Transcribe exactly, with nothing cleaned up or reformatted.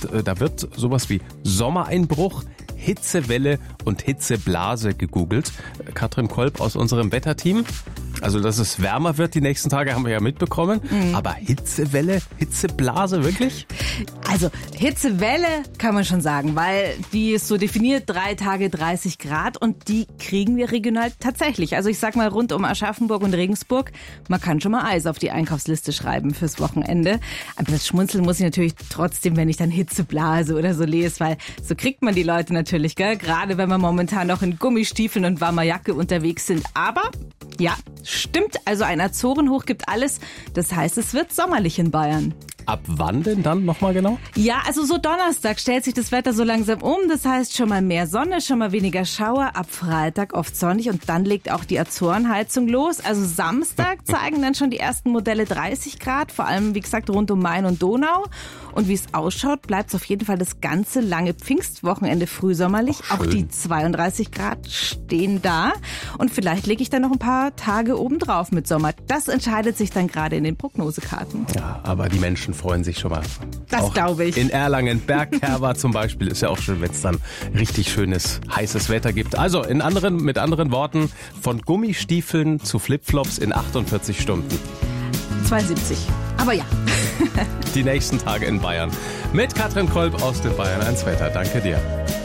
Und äh, da wird sowas wie Sommereinbruch, Hitzewelle und Hitzeblase gegoogelt. Katrin Kolb aus unserem Wetterteam. Also, dass es wärmer wird die nächsten Tage, haben wir ja mitbekommen. Mhm. Aber Hitzewelle, Hitzeblase, wirklich? Also, Hitzewelle kann man schon sagen, weil die ist so definiert, drei Tage dreißig Grad und die kriegen wir regional tatsächlich. Also, ich sag mal, rund um Aschaffenburg und Regensburg, man kann schon mal Eis auf die Einkaufsliste schreiben fürs Wochenende. Aber das Schmunzeln muss ich natürlich trotzdem, wenn ich dann Hitzeblase oder so lese, weil so kriegt man die Leute natürlich, gell? Gerade wenn wir momentan noch in Gummistiefeln und warmer Jacke unterwegs sind. Aber, ja, stimmt, also ein Azorenhoch gibt alles. Das heißt, es wird sommerlich in Bayern. Ab wann denn dann nochmal genau? Ja, also so Donnerstag stellt sich das Wetter so langsam um. Das heißt schon mal mehr Sonne, schon mal weniger Schauer. Ab Freitag oft sonnig und dann legt auch die Azorenheizung los. Also Samstag zeigen dann schon die ersten Modelle dreißig Grad. Vor allem, wie gesagt, rund um Main und Donau. Und wie es ausschaut, bleibt es auf jeden Fall das ganze lange Pfingstwochenende frühsommerlich. Ach, auch die zweiunddreißig Grad stehen da. Und vielleicht lege ich dann noch ein paar Tage obendrauf mit Sommer. Das entscheidet sich dann gerade in den Prognosekarten. Ja, aber die Menschen freuen sich schon mal. Das glaube ich. In Erlangen, Bergkerwa zum Beispiel, ist ja auch schön, wenn es dann richtig schönes, heißes Wetter gibt. Also in anderen, mit anderen Worten, von Gummistiefeln zu Flipflops in achtundvierzig Stunden. zweiundsiebzig. Aber ja. Die nächsten Tage in Bayern. Mit Katrin Kolb aus dem Bayern eins Wetter. Danke dir.